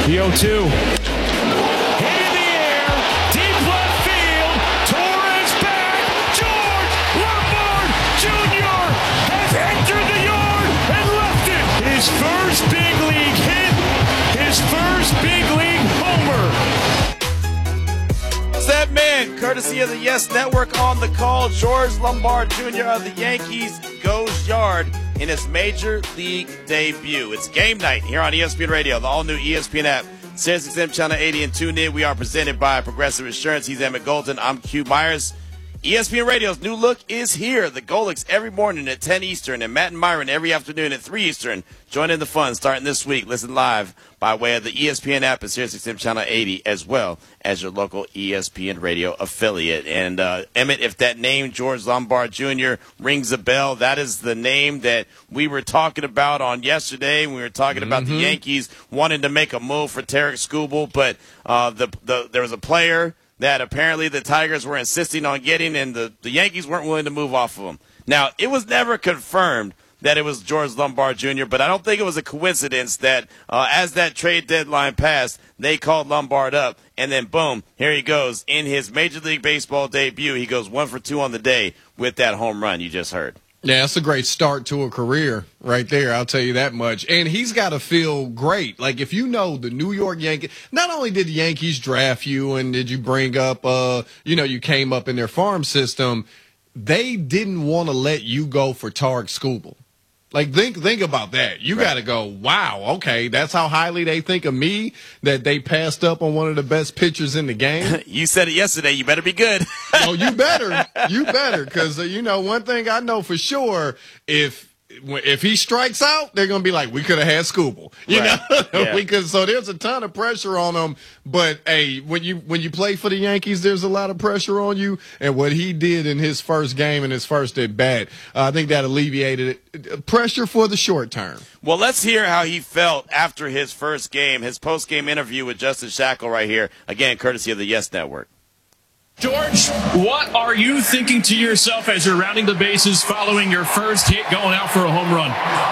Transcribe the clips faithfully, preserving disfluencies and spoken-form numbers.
The oh two. Hit in the air. Deep left field. Torres back. George Lombard Junior has entered the yard and left it. His first big league hit. His first big league homer. That man, courtesy of the Yes Network on the call, George Lombard Junior of the Yankees goes yard in his Major League debut. It's game night here on E S P N Radio, the all-new E S P N app, Sirius X M Channel eighty, and tune in. We are presented by Progressive Insurance. He's Emmett Golden. I'm Q Myers. E S P N Radio's new look is here. The Golics every morning at ten Eastern, and Matt and Myron every afternoon at three Eastern. Join in the fun starting this week. Listen live by way of the E S P N app and Sirius X M Channel eighty, as well as your local E S P N Radio affiliate. And uh, Emmett, if that name, George Lombard Junior, rings a bell, that is the name that we were talking about on yesterday. We were talking mm-hmm. about the Yankees wanting to make a move for Tarik Skubal, but uh, the, the there was a player that apparently the Tigers were insisting on getting, and the, the Yankees weren't willing to move off of him. Now, it was never confirmed that it was George Lombard Junior, but I don't think it was a coincidence that uh, as that trade deadline passed, they called Lombard up, and then boom, here he goes. In his Major League Baseball debut, he goes one for two on the day with that home run you just heard. Yeah, that's a great start to a career right there, I'll tell you that much. And he's got to feel great. Like, if you know the New York Yankees, not only did the Yankees draft you and did you bring up, uh, you know, you came up in their farm system, they didn't want to let you go for Tarik Skubal. Like, think think about that. You right. got to go, wow, okay, that's how highly they think of me, that they passed up on one of the best pitchers in the game. You said it yesterday. You better be good. Oh, you better. You better. Because, uh, you know, one thing I know for sure, if if he strikes out, they're going to be like, we could have had Skubal. You right. know? Yeah. we could, so there's a ton of pressure on him. But, hey, when you when you play for the Yankees, there's a lot of pressure on you. And what he did in his first game and his first at bat, uh, I think that alleviated it. Pressure for the short term. Well, let's hear how he felt after his first game, his post-game interview with Justin Shackle right here, again, courtesy of the Yes Network. George, what are you thinking to yourself as you're rounding the bases following your first hit going out for a home run?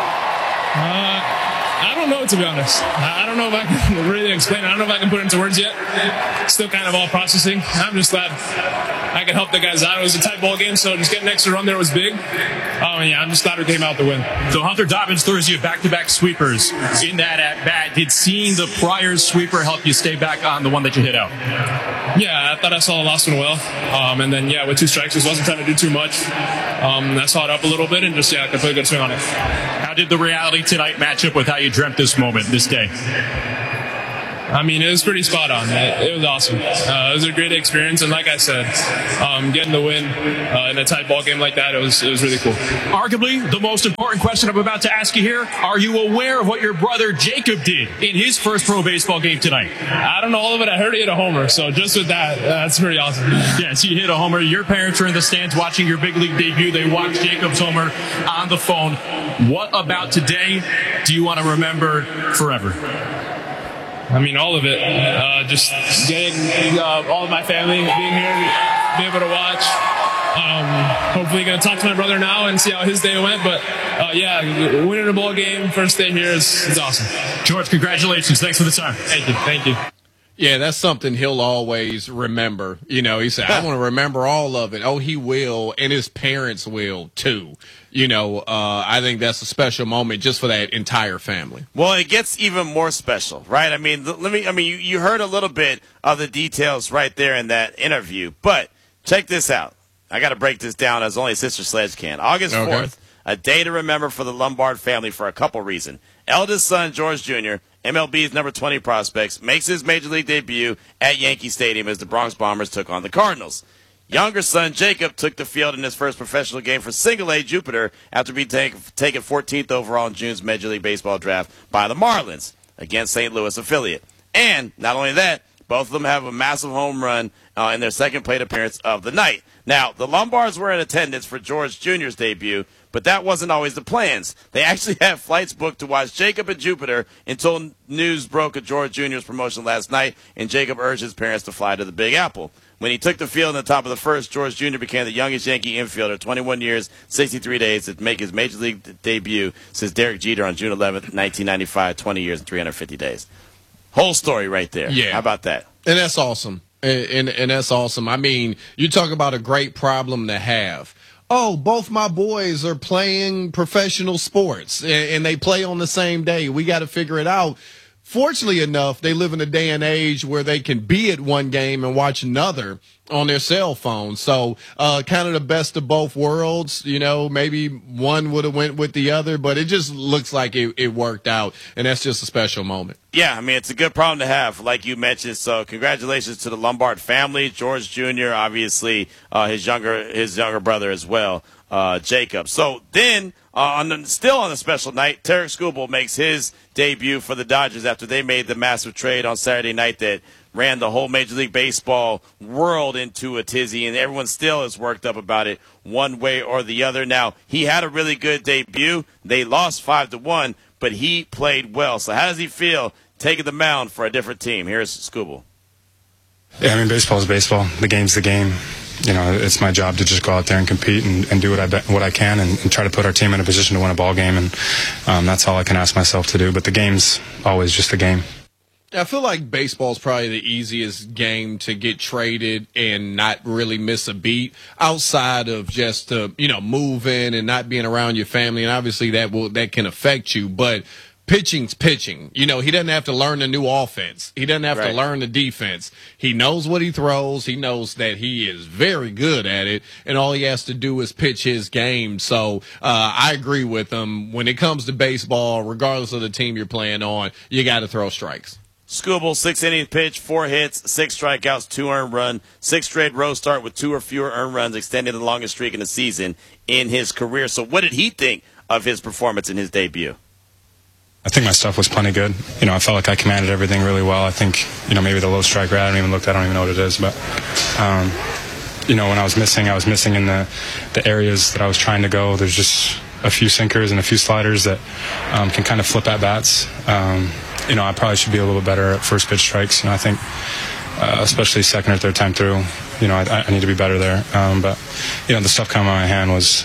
Uh, I don't know, to be honest. I don't know if I can really explain it. I don't know if I can put it into words yet. Still kind of all processing. I'm just glad I could help the guys out. It was a tight ball game, so just getting an extra run there was big. Um, yeah, I'm just glad we came out to win. So Hunter Dobbins throws you back-to-back sweepers in that at-bat. Did seeing the prior sweeper help you stay back on the one that you hit out? Yeah, I thought I saw the last one well. Um, and then, yeah, with two strikes, just wasn't trying to do too much. Um, I saw it up a little bit and just, yeah, I could put a good swing on it. How did the reality tonight match up with how you dreamt this moment, this day? I mean, it was pretty spot on. It, it was awesome. Uh, it was a great experience, and like I said, um, getting the win uh, in a tight ball game like that, it was it was really cool. Arguably, the most important question I'm about to ask you here, are you aware of what your brother Jacob did in his first pro baseball game tonight? I don't know all of it. I heard he hit a homer, so just with that, uh, that's pretty awesome. Yes, he hit a homer. Your parents are in the stands watching your big league debut. They watched Jacob's homer on the phone. What about today do you want to remember forever? I mean, all of it. Uh, just getting uh, all of my family, being here, being able to watch. Um, hopefully going to talk to my brother now and see how his day went. But, uh, yeah, winning a ball game, first day here is, is awesome. George, congratulations. Thanks for the time. Thank you. Thank you. Yeah, that's something he'll always remember. You know, he said, I want to remember all of it. Oh, he will, and his parents will, too. You know, uh, I think that's a special moment just for that entire family. Well, it gets even more special, right? I mean, let me. I mean, you, you heard a little bit of the details right there in that interview, but check this out. I got to break this down as only Sister Sledge can. August fourth, okay. A day to remember for the Lombard family for a couple reasons. Eldest son, George Junior, M L B's number twenty prospects, makes his Major League debut at Yankee Stadium as the Bronx Bombers took on the Cardinals. Younger son, Jacob, took the field in his first professional game for Single-A Jupiter after being take, taken fourteenth overall in June's Major League Baseball draft by the Marlins against Saint Louis affiliate. And not only that, both of them have a massive home run uh, in their second plate appearance of the night. Now, the Lombards were in attendance for George Junior's debut, but that wasn't always the plans. They actually had flights booked to watch Jacob at Jupiter until news broke of George Junior's promotion last night, and Jacob urged his parents to fly to the Big Apple. When he took the field in the top of the first, George Junior became the youngest Yankee infielder, twenty-one years, sixty-three days, to make his Major League debut since Derek Jeter on June eleventh, nineteen ninety-five, twenty years and three hundred fifty days. Whole story right there. Yeah. How about that? And that's awesome. And, and, and that's awesome. I mean, you talk about a great problem to have. Oh, both my boys are playing professional sports and, and they play on the same day. We got to figure it out. Fortunately enough, they live in a day and age where they can be at one game and watch another on their cell phone. So uh, kind of the best of both worlds. You know, maybe one would have went with the other, but it just looks like it, it worked out, and that's just a special moment. Yeah, I mean, it's a good problem to have, like you mentioned. So congratulations to the Lombard family, George Junior, obviously uh, his younger his younger brother as well, uh, Jacob. So then, uh, on the, still on a special night, Tarik Skubal makes his debut for the Dodgers after they made the massive trade on Saturday night that ran the whole Major League Baseball world into a tizzy, and everyone still is worked up about it one way or the other. Now, he had a really good debut. They lost five to one, but he played well. So how does he feel taking the mound for a different team? Here's Skubal. Yeah, I mean, baseball is baseball. The game's the game. You know, it's my job to just go out there and compete and, and do what I be, what I can and, and try to put our team in a position to win a ball game, and um, that's all I can ask myself to do. But the game's always just a game. I feel like baseball is probably the easiest game to get traded and not really miss a beat outside of just, uh, you know, moving and not being around your family. And obviously that will, that can affect you, but pitching's pitching. You know, he doesn't have to learn a new offense. He doesn't have right. to learn the defense. He knows what he throws. He knows that he is very good at it, and all he has to do is pitch his game. So uh, I agree with him. When it comes to baseball, regardless of the team you're playing on, you got to throw strikes. Skubal, six innings pitched, four hits, six strikeouts, two earned run, six straight row start with two or fewer earned runs, extending the longest streak in the season in his career. So what did he think of his performance in his debut? I think my stuff was plenty good. You know, I felt like I commanded everything really well. I think, you know, maybe the low strike rate, I haven't even looked at, I don't even know what it is. But, um, you know, when I was missing, I was missing in the, the areas that I was trying to go. There's just a few sinkers and a few sliders that um, can kind of flip at bats. Um, you know, I probably should be a little bit better at first pitch strikes. You know, I think, uh, especially second or third time through, you know, I, I need to be better there. Um, but, you know, the stuff coming out of my hand was,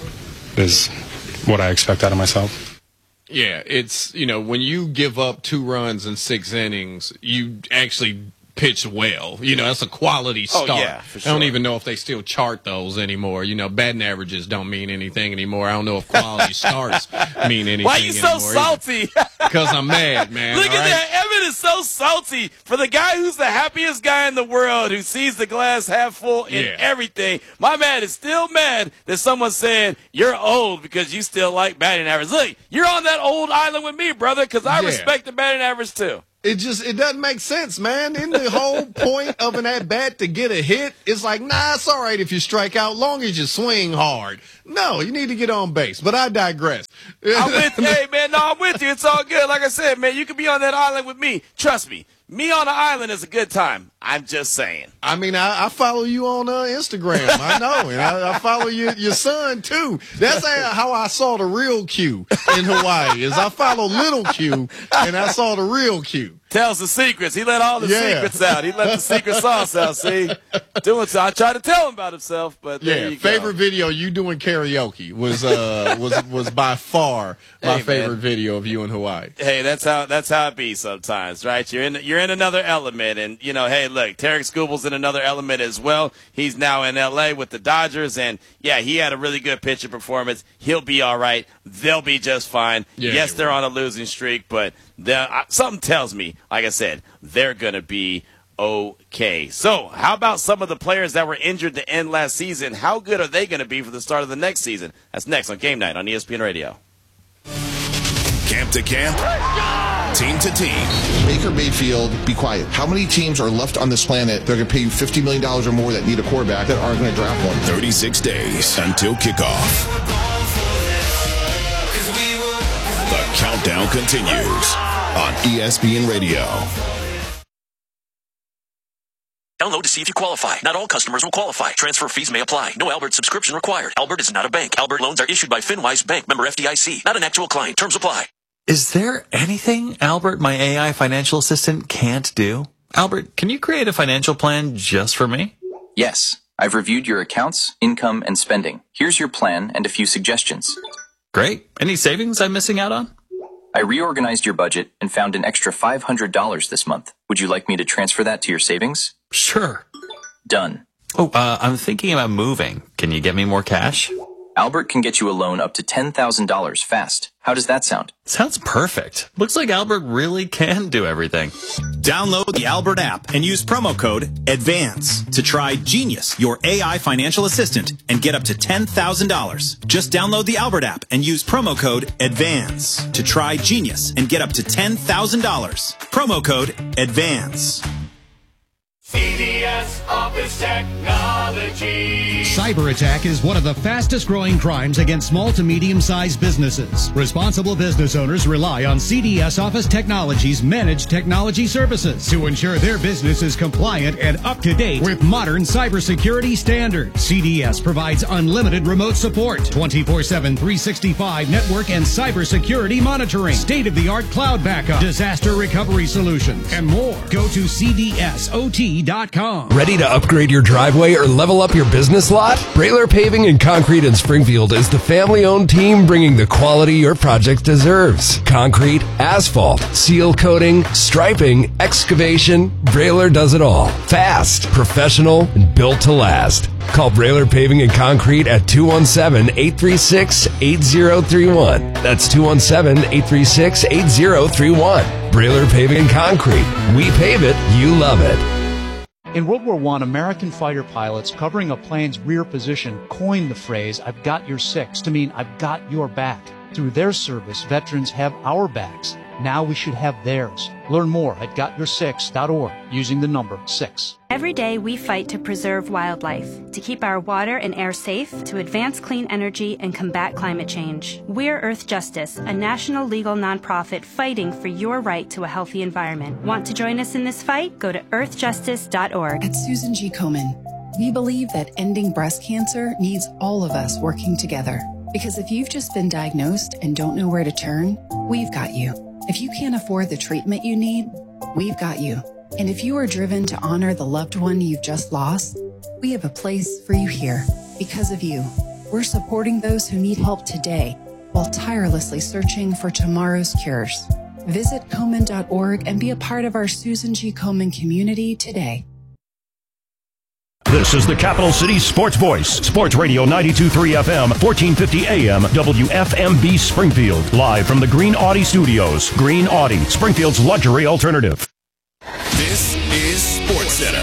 is what I expect out of myself. Yeah, it's, you know, when you give up two runs in six innings, you actually pitch well. You know, that's a quality start. Oh, yeah, for sure. I don't even know if they still chart those anymore. You know, batting averages don't mean anything anymore. I don't know if quality starts mean anything anymore. Why are you so salty? Because I'm mad, man. Look all at right? that. Evan is so salty for the guy who's the happiest guy in the world, who sees the glass half full in Yeah. everything. My man is still mad that someone said you're old because you still like batting average. Look, you're on that old island with me, brother, because I Yeah. respect the batting average too. It just, it doesn't make sense, man. In the whole point of an at-bat to get a hit, it's like, nah, it's all right if you strike out, long as you swing hard. No, you need to get on base. But I digress. I'm with you. Hey, man, no, I'm with you. It's all good. Like I said, man, you can be on that island with me. Trust me. Me on the island is a good time. I'm just saying. I mean, I, I follow you on uh, Instagram. I know. And I, I follow your, your son, too. That's how I saw the real Q in Hawaii, is I follow little Q, and I saw the real Q. Tells the secrets. He let all the Yeah. secrets out. He let the secret sauce out, see? Doing so. I tried to tell him about himself, but there Yeah, you favorite go. video you doing karaoke was uh was was by far my Hey, favorite man. video of you in Hawaii. Hey, that's how that's how it be sometimes, right? You're in you're in another element, and you know, hey, look, Tarik Skubal's in another element as well. He's now in L A with the Dodgers, and yeah, he had a really good pitching performance. He'll be all right. They'll be just fine. Yeah, yes, they they're will. on a losing streak, but uh, something tells me, like I said, they're gonna be okay. So, how about some of the players that were injured to end last season? How good are they going to be for the start of the next season? That's next on Game Night on E S P N Radio. Camp to camp, team to team. Baker Mayfield, be quiet. How many teams are left on this planet that are going to pay you fifty million dollars or more that need a quarterback that aren't going to draft one? thirty-six days until kickoff. The countdown continues on E S P N Radio. Download to see if you qualify. Not all customers will qualify. Transfer fees may apply. No Albert subscription required. Albert is not a bank. Albert loans are issued by FinWise Bank, member F D I C. Not an actual client. Terms apply. Is there anything Albert, my A I financial assistant, can't do? Albert, can you create a financial plan just for me? Yes. I've reviewed your accounts, income, and spending. Here's your plan and a few suggestions. Great. Any savings I'm missing out on? I reorganized your budget and found an extra five hundred dollars this month. Would you like me to transfer that to your savings? Sure. Done. Oh, uh, I'm thinking about moving. Can you get me more cash? Albert can get you a loan up to ten thousand dollars fast. How does that sound? Sounds perfect. Looks like Albert really can do everything. Download the Albert app and use promo code ADVANCE to try Genius, your A I financial assistant, and get up to ten thousand dollars. Just download the Albert app and use promo code ADVANCE to try Genius and get up to ten thousand dollars. Promo code ADVANCE. C D S Office Technology. Cyber attack is one of the fastest growing crimes against small to medium sized businesses. Responsible business owners rely on C D S Office Technology's managed technology services to ensure their business is compliant and up to date with modern cybersecurity standards. C D S provides unlimited remote support, twenty-four seven, three sixty-five network and cybersecurity monitoring, state-of-the-art cloud backup, disaster recovery solutions, and more. Go to C D S O T dot com. Ready to upgrade your driveway or level up your business lot? Brailer Paving and Concrete in Springfield is the family-owned team bringing the quality your project deserves. Concrete, asphalt, seal coating, striping, excavation, Brailer does it all. Fast, professional, and built to last. Call Brailer Paving and Concrete at two one seven, eight three six, eight zero three one. That's two one seven, eight three six, eight zero three one. Brailer Paving and Concrete. We pave it, you love it. In World War One, American fighter pilots covering a plane's rear position coined the phrase, "I've got your six," to mean I've got your back. Through their service, veterans have our backs. Now we should have theirs. Learn more at got your six dot org using the number six. Every day we fight to preserve wildlife, to keep our water and air safe, to advance clean energy and combat climate change. We're Earth Justice, a national legal nonprofit fighting for your right to a healthy environment. Want to join us in this fight? Go to earth justice dot org. At Susan G. Komen, we believe that ending breast cancer needs all of us working together. Because if you've just been diagnosed and don't know where to turn, we've got you. If you can't afford the treatment you need, we've got you. And if you are driven to honor the loved one you've just lost, we have a place for you here. Because of you, we're supporting those who need help today while tirelessly searching for tomorrow's cures. Visit Komen dot org and be a part of our Susan G. Komen community today. This is the Capital City Sports Voice, Sports Radio ninety-two point three F M, fourteen fifty A M, W F M B Springfield. Live from the Green Audi Studios. Green Audi, Springfield's luxury alternative. This is SportsCenter.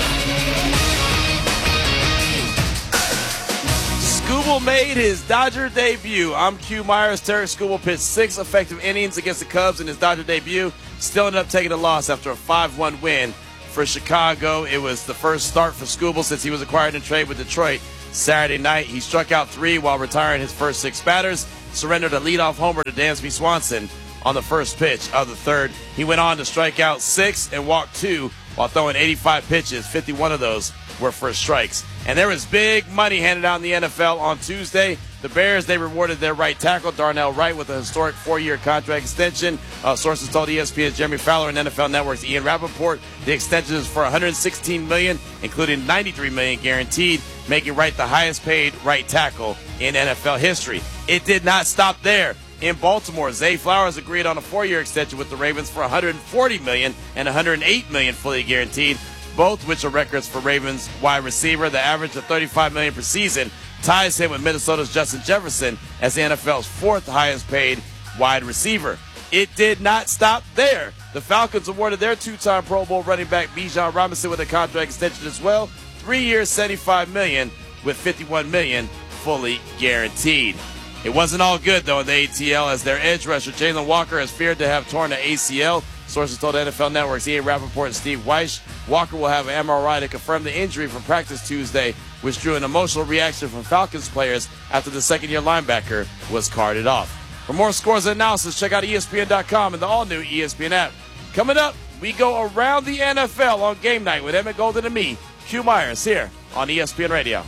Skubal made his Dodger debut. I'm Q Myers. Terry Skubal pitched six effective innings against the Cubs in his Dodger debut. Still ended up taking a loss after a five one win for Chicago. It was the first start for Skubal since he was acquired in trade with Detroit Saturday night. He struck out three while retiring his first six batters, surrendered a leadoff homer to Dansby Swanson on the first pitch of the third. He went on to strike out six and walk two while throwing eighty-five pitches. fifty-one of those were for strikes. And there was big money handed out in the N F L on Tuesday. The Bears, they rewarded their right tackle, Darnell Wright, with a historic four-year contract extension. Uh, sources told E S P N's Jeremy Fowler and N F L Network's Ian Rappaport the extension is for one hundred sixteen million dollars, including ninety-three million dollars guaranteed, making Wright the highest-paid right tackle in N F L history. It did not stop there. In Baltimore, Zay Flowers agreed on a four-year extension with the Ravens for one hundred forty million dollars and one hundred eight million dollars fully guaranteed, both which are records for Ravens wide receiver. The average of thirty-five million dollars per season ties him with Minnesota's Justin Jefferson as the N F L's fourth highest-paid wide receiver. It did not stop there. The Falcons awarded their two-time Pro Bowl running back Bijan Robinson with a contract extension as well. Three years, seventy-five million dollars with fifty-one million dollars fully guaranteed. It wasn't all good, though, in the A T L, as their edge rusher, Jalen Walker, has feared to have torn the A C L. Sources told N F L Network's Ian Rappaport and Steve Weiss. Walker will have an M R I to confirm the injury from practice Tuesday, which drew an emotional reaction from Falcons players after the second-year linebacker was carted off. For more scores and analysis, check out E S P N dot com and the all-new E S P N app. Coming up, we go around the N F L on Game Night with Emmett Golden and me, Q Myers, here on E S P N Radio.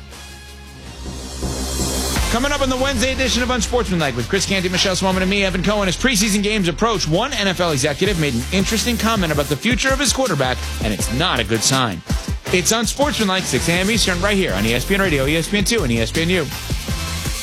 Coming up on the Wednesday edition of Unsportsmanlike with Chris Canty, Michelle Swoman, and me, Evan Cohen. As preseason games approach, one N F L executive made an interesting comment about the future of his quarterback, and it's not a good sign. It's Unsportsmanlike, six a.m. Eastern, right here on E S P N Radio, E S P N two, and E S P N U.